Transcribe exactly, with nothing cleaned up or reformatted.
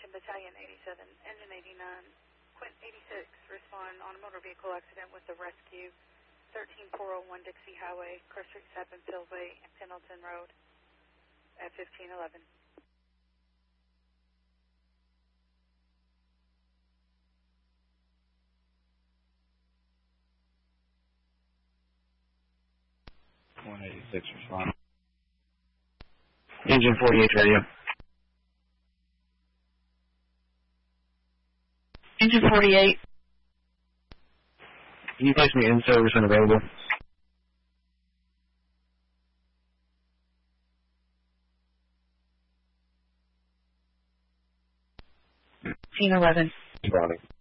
Lincoln Battalion eighty-seven, Engine eighty-nine, Quint eighty-six, respond on a motor vehicle accident with the rescue, thirteen four oh one Dixie Highway, Cross Street, Sappan, Pillsway, and Pendleton Road at fifteen eleven. one eighty-six, respond. Engine forty-eight, radio. Engine forty-eight. Can you place me in service and available? fifteen eleven. Brownie.